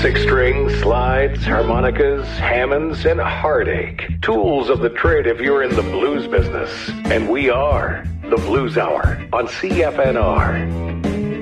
Six string, slides, harmonicas, Hammonds, and heartache. Tools of the trade if you're in the blues business. And we are the Blues Hour on CFNR.